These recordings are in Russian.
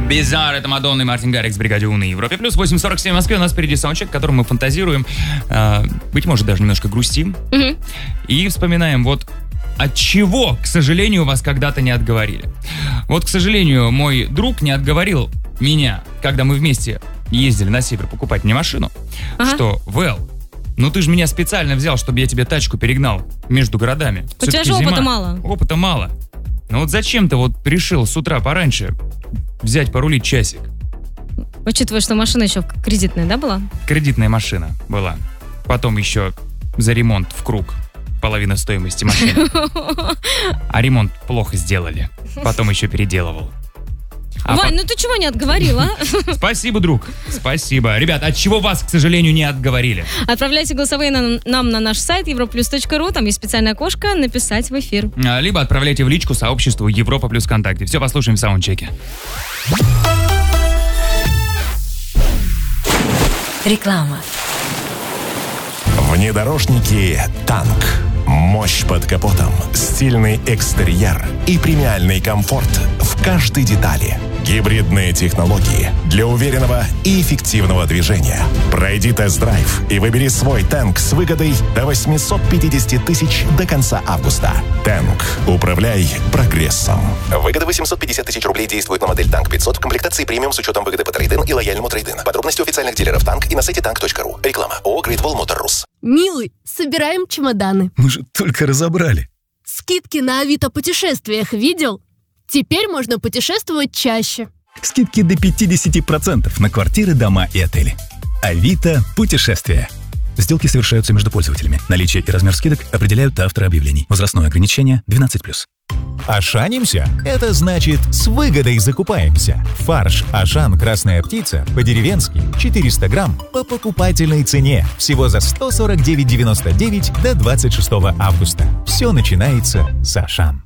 Bizarre, это Мадонна и Мартин Гаррикс в бригаде У на Европе. Плюс 8:47 в Москве. У нас впереди саундчек, которым мы фантазируем. Быть может, даже немножко грустим. И вспоминаем, вот от чего, к сожалению, вас когда-то не отговорили. Вот, к сожалению, мой друг не отговорил меня, когда мы вместе ездили на север покупать мне машину, что, Вэл, ну ты же меня специально взял, чтобы я тебе тачку перегнал между городами. У тебя же опыта мало. Опыта мало. Ну вот зачем ты вот решил с утра пораньше взять порулить часик? Учитывая, что машина еще кредитная, да, была? Кредитная машина была. Потом еще за ремонт в круг половина стоимости машины. А ремонт плохо сделали. Потом еще переделывал. Вань, ну ты чего не отговорил, а? Спасибо, друг. Спасибо. Ребят, от чего вас, к сожалению, не отговорили? Отправляйте голосовые нам на наш сайт europlus.ru. Там есть специальное окошко «Написать в эфир». Либо отправляйте в личку сообществу Европа Плюс ВКонтакте. Все послушаем в саундчеке. Реклама. Внедорожники «Танк». Мощь под капотом, стильный экстерьер и премиальный комфорт в каждой детали. Гибридные технологии для уверенного и эффективного движения. Пройди тест-драйв и выбери свой «Танк» с выгодой до 850 тысяч до конца августа. «Танк». Управляй прогрессом. Выгода 850 тысяч рублей действует на модель «Танк 500» в комплектации премиум с учетом выгоды по трейд-ин и лояльному трейд-ин. Подробности у официальных дилеров «Танк» и на сайте tank.ru. Реклама. ООО «Great Wall Motor Rus». Милый, собираем чемоданы. Мы же только разобрали. Скидки на Авито путешествиях видел? Теперь можно путешествовать чаще. Скидки до 50% на квартиры, дома и отели. Авито путешествия. Сделки совершаются между пользователями. Наличие и размер скидок определяют авторы объявлений. Возрастное ограничение 12+. Ашанимся? Это значит с выгодой закупаемся. Фарш Ашан «Красная птица» по-деревенски 400 грамм по покупательной цене. Всего за 149,99 до 26 августа. Все начинается с Ашан.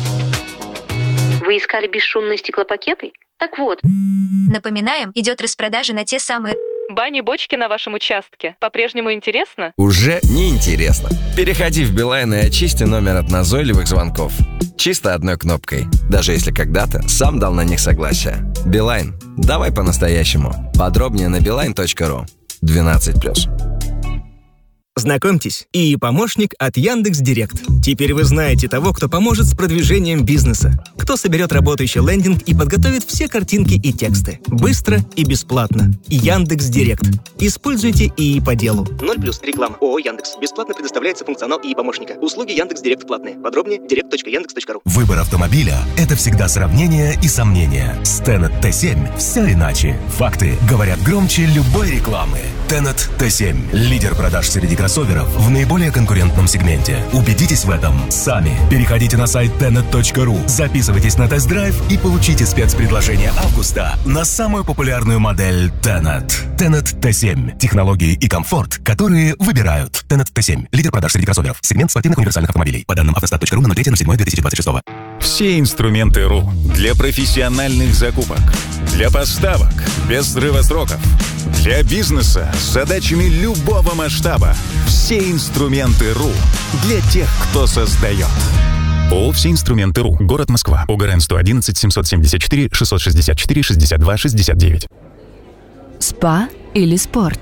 Вы искали бесшумные стеклопакеты? Так вот. Напоминаем, идет распродажа на те самые... Бани-бочки на вашем участке. По-прежнему интересно? Уже не интересно. Переходи в Билайн и очисти номер от назойливых звонков. Чисто одной кнопкой. Даже если когда-то сам дал на них согласие. Билайн. Давай по-настоящему. Подробнее на beeline.ru. 12+. Знакомьтесь, ИИ помощник от Яндекс.Директ. Теперь вы знаете того, кто поможет с продвижением бизнеса, кто соберет работающий лендинг и подготовит все картинки и тексты. Быстро и бесплатно. Яндекс.Директ. Используйте ИИ по делу. 0+. Реклама. ООО Яндекс. Бесплатно предоставляется функционал ИИ помощника. Услуги Яндекс.Директ платные. Подробнее direct.yandex.ru. Выбор автомобиля – это всегда сравнение и сомнения. С Tenet T7 все иначе. Факты говорят громче любой рекламы. Tenet T7 – лидер продаж среди кроссоверов в наиболее конкурентном сегменте. Убедитесь в этом сами. Переходите на сайт tenet.ru, записывайтесь на тест-драйв и получите спецпредложение августа на самую популярную модель Tenet. Tenet T7. Технологии и комфорт, которые выбирают. Tenet T7. Лидер продаж среди кроссоверов. Сегмент спортивных универсальных автомобилей. По данным автостат.ру на 03.07.2026. Все инструменты РУ для профессиональных закупок, для поставок без срыва сроков, для бизнеса с задачами любого масштаба. Все инструменты РУ для тех, кто создает. ООО «Все инструменты РУ». Город Москва. ОГРН 111 774 664 62 69. Спа или спорт?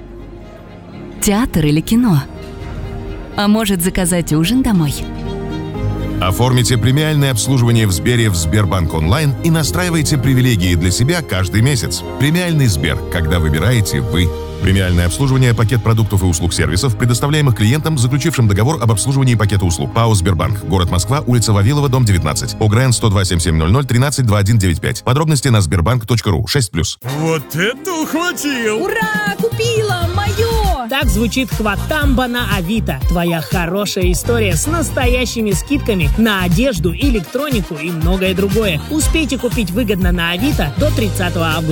Театр или кино? А может, заказать ужин домой? Оформите премиальное обслуживание в Сбере в Сбербанк онлайн и настраивайте привилегии для себя каждый месяц. Премиальный Сбер, когда выбираете вы. Премиальное обслуживание, пакет продуктов и услуг сервисов, предоставляемых клиентам, заключившим договор об обслуживании пакета услуг. ПАО «Сбербанк». Город Москва, улица Вавилова, дом 19. ОГРН 102 7700 13 2195. Подробности на sberbank.ru. 6+. Вот это ухватил! Ура! Купила! Мое! Так звучит хватамба на Авито. Твоя хорошая история с настоящими скидками на одежду, электронику и многое другое. Успейте купить выгодно на Авито до 30 августа.